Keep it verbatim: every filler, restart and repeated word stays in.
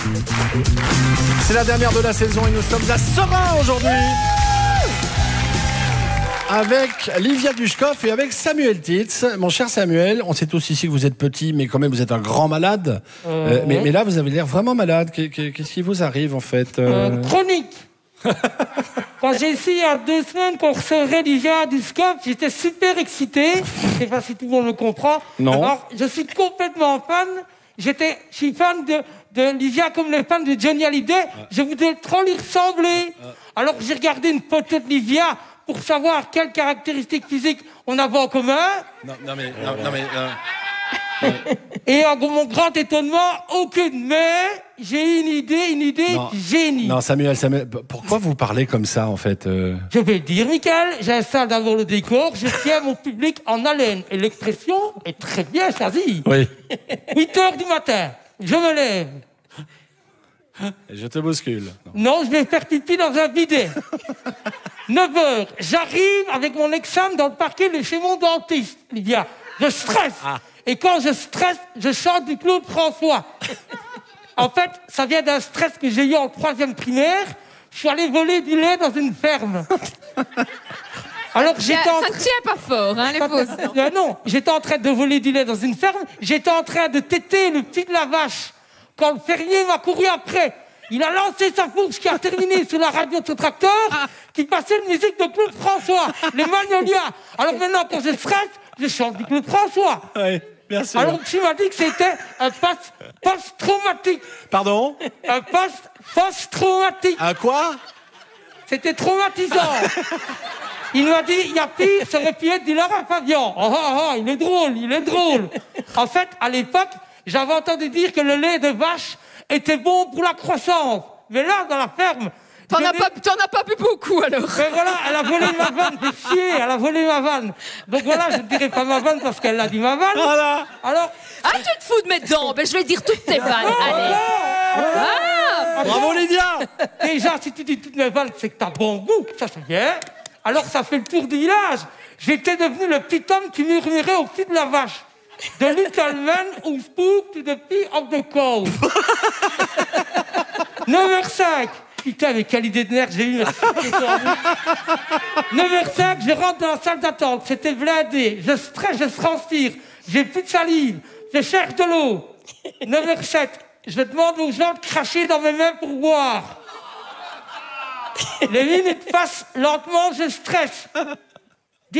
C'est la dernière de la saison et nous sommes à Serein aujourd'hui. Avec Livia Dushkov et avec Samuel Titz. Mon cher Samuel, on sait tous ici que vous êtes petit, mais quand même vous êtes un grand malade. Euh, euh, mais, mais là, vous avez l'air vraiment malade. Qu'est-ce qui vous arrive en fait euh... euh, Chronique. Quand j'ai su il y a deux semaines qu'on recevrait Livia Dushkov, j'étais super excité. Je sais pas si tout le monde me comprend. Non. Alors, je suis complètement fan. J'étais, je suis fan de, de Livia comme les fans de Johnny Hallyday. Ah. Je voulais trop lui ressembler. Ah. Alors j'ai regardé une photo de Livia pour savoir quelles caractéristiques physiques on avait en commun. Non, non mais, non, non mais. Euh... Et à mon grand étonnement, aucune. Mais j'ai une idée, une idée non. génie. Non, Samuel, Samuel, pourquoi vous parlez comme ça en fait euh... Je vais le dire, Michael. J'installe d'abord le décor. Je tiens mon public en haleine. Et l'expression est très bien choisie. Oui. huit heures du matin, je me lève. Et je te bouscule. Non, non je vais faire pipi dans un bidet. neuf heures, j'arrive avec mon examen dans le parquet de chez mon dentiste. Livia, je stresse. Ah. Et quand je stresse, je chante du Claude François. En fait, ça vient d'un stress que j'ai eu en troisième primaire. Je suis allé voler du lait dans une ferme. Alors j'étais ça en... ne tient pas fort, hein, les fausses. Euh, non, j'étais en train de voler du lait dans une ferme. J'étais en train de téter le pied de la vache. Quand le fermier m'a couru après, il a lancé sa fourche qui a terminé sur la radio de ce tracteur, qui passait une musique de Claude François, les Magnolias. Alors maintenant, quand je stresse, je chante du Claude François. Oui, merci. Alors tu m'as dit que c'était un post-traumatique. Pardon? Un post-traumatique. Un quoi? C'était traumatisant. Il m'a dit, il y a pire, ça aurait pu être du Lara Fabian. Oh, oh, oh, il est drôle, il est drôle. En fait, à l'époque, j'avais entendu dire que le lait de vache était bon pour la croissance. Mais là, dans la ferme... T'en as, pas, t'en as pas bu beaucoup, alors. Mais voilà, elle a volé ma vanne, c'est chier, elle a volé ma vanne. Donc voilà, je ne dirai pas ma vanne parce qu'elle a dit ma vanne. Voilà. Alors... Ah, tu te fous de mes dents. Ben, je vais dire toutes tes vannes, allez. Ah, bravo, Lydia. Déjà, si tu dis toutes mes vannes, c'est que t'as bon goût, ça c'est bien. Alors ça fait le tour du village. J'étais devenu le petit homme qui murmurait au pied de la vache. The little man who spoke to the pee of the cow. neuf heures cinq. Putain, mais quelle idée de merde j'ai eue. neuf heures cinq, je rentre dans la salle d'attente. C'était blindé. Je stresse, je transpire. J'ai plus de salive. Je cherche de l'eau. neuf heures sept, je demande aux gens de cracher dans mes mains pour boire. Les minutes passent lentement, je stresse.